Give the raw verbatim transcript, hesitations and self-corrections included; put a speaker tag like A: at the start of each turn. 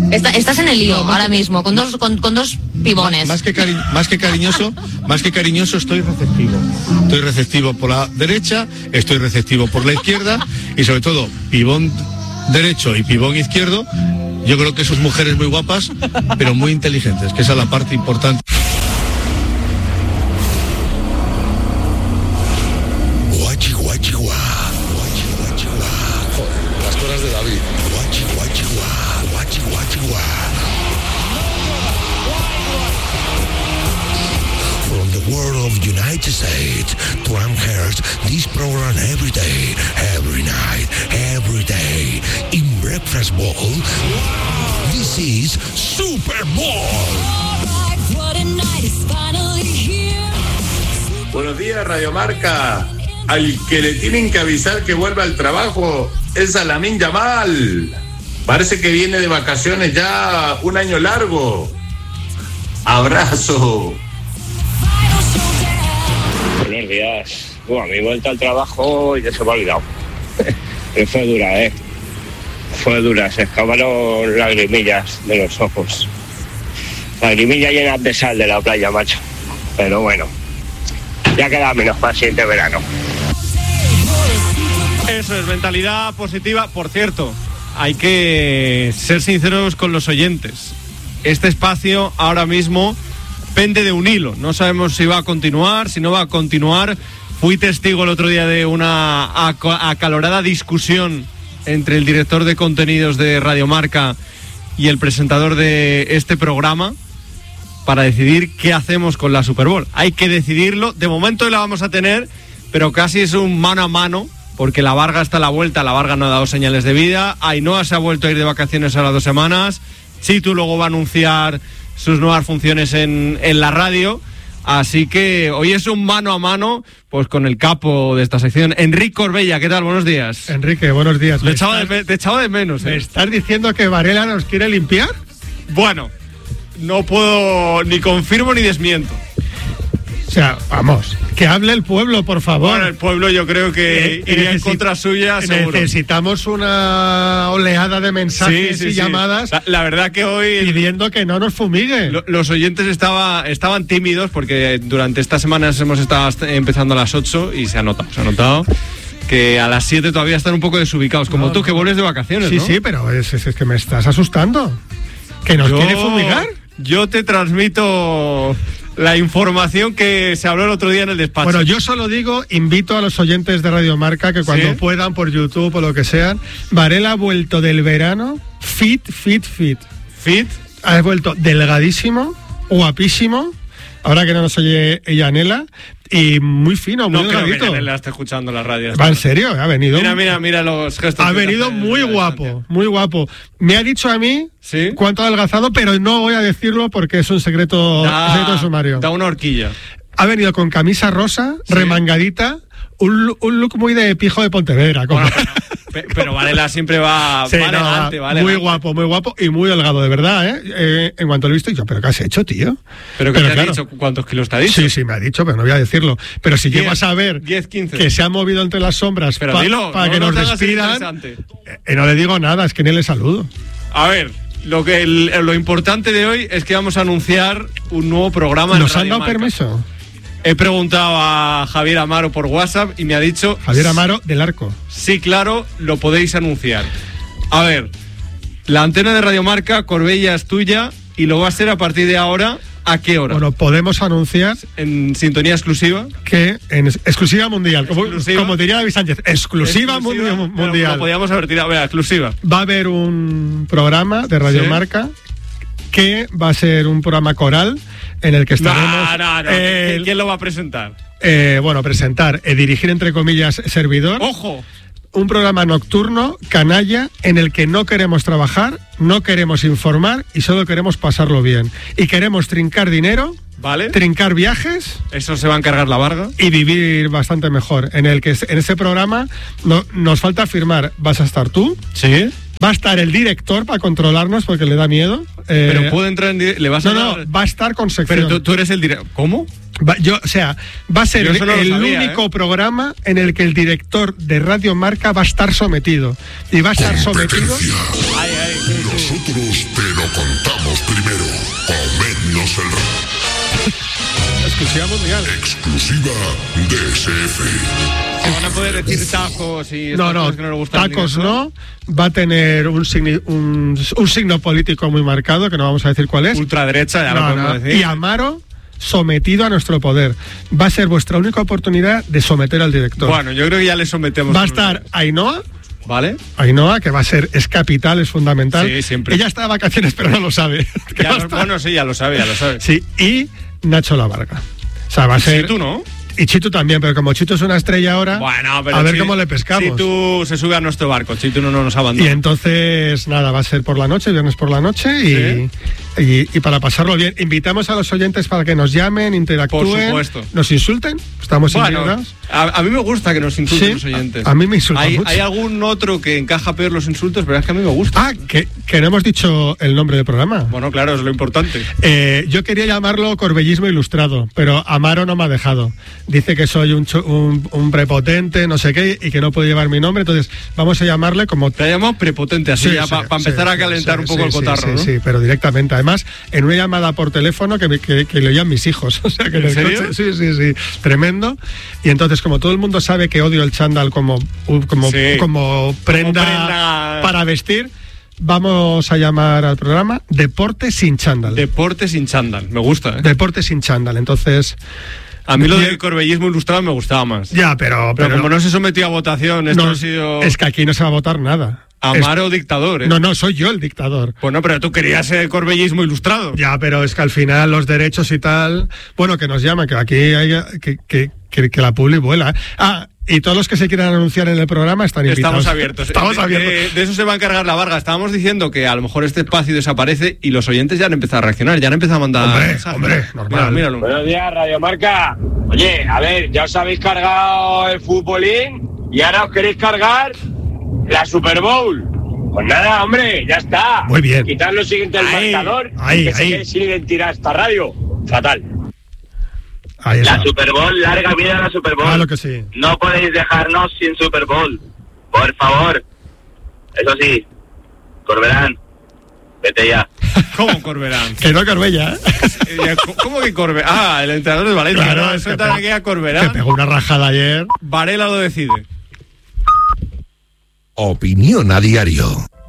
A: Está, estás en el lío no, ahora mismo, con dos, con, con dos pibones.
B: Más que, cari- más que cariñoso, más que cariñoso, estoy receptivo. Estoy receptivo por la derecha, estoy receptivo por la izquierda y sobre todo, pibón derecho y pibón izquierdo. Yo creo que son mujeres muy guapas, pero muy inteligentes, que esa es la parte importante.
C: Guachi, guachi, guá. Guachi, guachi, guá. Joder, las cosas de David. Guachi, guachi, guá. Guachi, guachi, guá. From the world of United States to Amherst, this program every day, every night, every day, in Breakfast Bowl, this is Super Bowl.
D: Buenos días, Radio Marca. Al que le tienen que avisar que vuelva al trabajo es a Lamine Yamal. Parece que viene de vacaciones ya un año largo. Abrazo.
E: Buenos días. Bueno, a mi vuelta al trabajo ya se me ha olvidado. Pero fue dura, ¿eh? Fue dura, se escaparon lagrimillas de los ojos. Lagrimillas llenas de sal de la playa, macho. Pero bueno, ya queda menos para el siguiente verano.
F: Eso es, mentalidad positiva. Por cierto, hay que ser sinceros con los oyentes. Este espacio ahora mismo pende de un hilo. No sabemos si va a continuar, si no va a continuar. Fui testigo el otro día de una acalorada discusión entre el director de contenidos de Radio Marca y el presentador de este programa para decidir qué hacemos con la Super Bowl. Hay que decidirlo. De momento la vamos a tener, pero casi es un mano a mano, porque la Varga está a la vuelta. La Varga no ha dado señales de vida. Ainhoa se ha vuelto a ir de vacaciones ahora dos semanas. Chitu luego va a anunciar sus nuevas funciones en, en la radio. Así que hoy es un mano a mano pues con el capo de esta sección, Enrique Corbella. ¿Qué tal? Buenos días.
G: Enrique, buenos días.
F: Te echaba, de, te echaba de menos. ¿eh?
G: ¿Me estás diciendo que Varela nos quiere limpiar?
F: Bueno, no puedo ni confirmo ni desmiento.
G: O sea, vamos, que hable el pueblo, por favor.
F: Bueno, el pueblo yo creo que eh, iría en contra suya, seguro.
G: Necesitamos una oleada de mensajes sí, sí, y sí. llamadas.
F: La, la verdad que hoy...
G: pidiendo que no nos fumigue.
F: Lo, los oyentes estaba, estaban tímidos porque durante estas semanas hemos estado empezando a las ocho y se ha notado, se ha notado que a las siete todavía están un poco desubicados, como no, tú que vuelves de vacaciones,
G: sí,
F: ¿no?
G: Sí, sí, pero es, es, es que me estás asustando. ¿Que nos
F: yo,
G: quiere fumigar?
F: Yo te transmito la información que se habló el otro día en el despacho.
G: Bueno, yo solo digo, invito a los oyentes de Radio Marca que cuando ¿sí? puedan, por YouTube o lo que sean, Varela ha vuelto del verano fit, fit, fit.
F: ¿Fit?
G: Ha vuelto delgadísimo, guapísimo, ahora que no nos oye Yanela, y muy fino, muy
F: no
G: delgadito.
F: No creo que Yanela esté escuchando la radio.
G: Va, en serio, ha venido.
F: Mira, mira, mira los gestos.
G: Ha venido muy guapo, muy guapo. Me ha dicho a mí
F: ¿sí?
G: cuánto ha adelgazado, pero no voy a decirlo porque es un secreto,
F: da,
G: un secreto sumario.
F: Da una horquilla.
G: Ha venido con camisa rosa, ¿sí? remangadita, un, un look muy de pijo de Pontevedra. Como...
F: Bueno, pero, pero Varela siempre va,
G: sí,
F: va
G: no,
F: elegante, va
G: muy
F: elegante.
G: guapo, muy guapo y muy delgado, de verdad, ¿eh? eh en cuanto lo he visto, yo, ¿pero qué has hecho, tío?
F: ¿Pero qué pero te claro, ha dicho? ¿Cuántos kilos te ha dicho?
G: Sí, sí, me ha dicho, pero no voy a decirlo. Pero si llego a saber
F: diez, quince
G: que se ha movido entre las sombras para pa
F: no,
G: que
F: no
G: nos despidan, eh, no le digo nada, es que ni le saludo.
F: A ver, lo que el, lo importante de hoy es que vamos a anunciar un nuevo programa en
G: ¿Nos
F: Radio
G: han dado
F: Marca.
G: permiso?
F: He preguntado a Javier Amaro por WhatsApp y me ha dicho...
G: Javier Amaro del Arco.
F: Sí, claro, lo podéis anunciar. A ver, la antena de Radio Marca, Corbella, es tuya y lo va a ser a partir de ahora. ¿A qué hora?
G: Bueno, podemos anunciar...
F: En sintonía exclusiva.
G: Que en exclusiva mundial, como,
F: exclusiva.
G: como diría David Sánchez, exclusiva, exclusiva mundial. mundial.
F: Lo podíamos haber tirado, vea, exclusiva.
G: Va a haber un programa de Radio ¿sí? Marca que va a ser un programa coral en el que estaremos...
F: No, no, no.
G: El,
F: ¿Quién lo va a presentar?
G: Eh, bueno, presentar, eh, dirigir entre comillas, servidor.
F: ¡Ojo!
G: Un programa nocturno, canalla, en el que no queremos trabajar, no queremos informar y solo queremos pasarlo bien. Y queremos trincar dinero,
F: ¿vale? Trincar
G: viajes.
F: Eso se va a encargar la Varga.
G: Y vivir bastante mejor. En el que en ese programa no, nos falta firmar, ¿vas a estar tú?
F: Sí.
G: Va a estar el director para controlarnos porque le da miedo.
F: Eh, Pero puede entrar en directo. ¿Le vas
G: no,
F: a
G: no,
F: dar...
G: va a estar con sección.
F: Pero tú, tú eres el director. ¿Cómo?
G: Va, yo, o sea, va a ser el,
F: no
G: el
F: sabía,
G: único
F: ¿eh?
G: programa en el que el director de Radio Marca va a estar sometido. Y va a estar sometido.
F: Ay, ay, sí, sí.
C: Nosotros te lo contamos primero. Comednos el rabo.
G: Exclusiva mundial.
C: Exclusiva D S F.
F: Se van a poder decir tacos y
G: No,
F: estas
G: no,
F: cosas que no le gustan al
G: tacos
F: Lineso.
G: no. Va a tener un, signi- un, un signo político muy marcado, que no vamos a decir cuál es.
F: Ultraderecha, ya
G: No,
F: lo podemos
G: no.
F: decir.
G: Y Amaro sometido a nuestro poder. Va a ser vuestra única oportunidad de someter al director.
F: Bueno, yo creo que ya le sometemos.
G: Va a estar Ainhoa.
F: ¿Vale?
G: Ainhoa, que va a ser, es capital, es fundamental.
F: Sí, siempre.
G: Ella está de vacaciones, pero no lo sabe. Que
F: Ya
G: va a
F: lo-
G: estar-
F: bueno, sí, ya lo sabe, ya lo sabe.
G: Sí, y Nacho Lavarga. O sea, va a ser.
F: Sí, tú no.
G: Y Chitu también, pero como Chitu es una estrella ahora,
F: Bueno, pero
G: a ver
F: si-
G: cómo le pescamos.
F: Si tú se sube a nuestro barco, si tú no nos abandona.
G: Y entonces, nada, va a ser por la noche, viernes por la noche, y, y, y para pasarlo bien. Invitamos a los oyentes para que nos llamen, interactúen,
F: Por supuesto.
G: nos insulten. Estamos
F: Bueno,
G: indignados.
F: a, a mí me gusta que nos insulten
G: Sí,
F: los oyentes.
G: a- a mí me insultan
F: hay,
G: mucho.
F: hay algún otro que encaja peor los insultos, pero es que a mí me gusta.
G: Ah, que, que no hemos dicho el nombre del programa.
F: Bueno, claro, es lo importante.
G: Eh, yo quería llamarlo Corbellismo Ilustrado, pero Amaro no me ha dejado. Dice que soy un, cho- un, un prepotente, no sé qué, y que no puede llevar mi nombre, entonces vamos a llamarle como...
F: Te llamamos prepotente, así
G: Sí,
F: ya
G: sí,
F: para
G: sí,
F: empezar a
G: sí,
F: calentar
G: sí,
F: un poco
G: sí,
F: el
G: sí,
F: cotarro,
G: sí,
F: ¿no?
G: sí, pero directamente. Además, en una llamada por teléfono que, me- que, que le oían mis hijos. O sea, que en,
F: ¿En
G: el
F: serio?
G: coche- sí, sí, sí. Tremendo. Y entonces, como todo el mundo sabe que odio el chándal como, uh, como,
F: Sí.
G: como, prenda
F: Como prenda-
G: para vestir, vamos a llamar al programa Deporte sin chándal.
F: Deporte sin chándal, me gusta, ¿eh?
G: Deporte sin chándal. Entonces...
F: A mí lo
G: Bien.
F: del corbellismo ilustrado me gustaba más.
G: Ya, pero...
F: Pero,
G: pero
F: como no se sometió a votación, esto
G: no,
F: ha sido
G: es que aquí no se va a votar nada.
F: Amaro
G: Es-
F: dictador, ¿eh?
G: No, no, soy yo el dictador.
F: Bueno, pero tú querías el corbellismo ilustrado.
G: Ya, pero es que al final los derechos y tal... Bueno, que nos llaman, que aquí hay... Que, que, que, que la publi vuela. ¿eh? Ah, y todos los que se quieran anunciar en el programa están invitados.
F: Estamos abiertos.
G: Estamos
F: de,
G: abiertos.
F: De, de eso se va a encargar la Varga. Estábamos diciendo que a lo mejor este espacio desaparece y los oyentes ya han empezado a reaccionar, ya han empezado a mandar
G: Hombre,
F: mensajes.
G: hombre, normal.
F: Míralo, míralo.
E: Buenos días, Radio Marca. Oye, a ver, ya os habéis cargado el futbolín y ahora os queréis cargar la Super Bowl. Pues nada, hombre, ya está.
G: Muy bien.
E: Quitad lo siguiente del
F: Ahí,
E: marcador
G: ahí,
E: y que se
G: ahí.
E: quede sin identidad esta radio. Fatal.
G: Ahí está.
H: La Super Bowl, larga vida a la Super Bowl.
G: Claro que sí.
H: No podéis dejarnos sin Super Bowl. Por favor. Eso sí, Corberán, vete ya.
F: ¿Cómo Corberán?
G: Que no Corbella, ¿eh?
F: Eh, ¿Cómo que Corberán? Ah, el entrenador de Valencia.
G: Claro,
F: ¿no?
G: es que
F: Eso también
G: pe-
F: que a
G: Que
F: Corberán.
G: pegó una rajada ayer.
F: Varela lo decide.
C: Opinión a diario.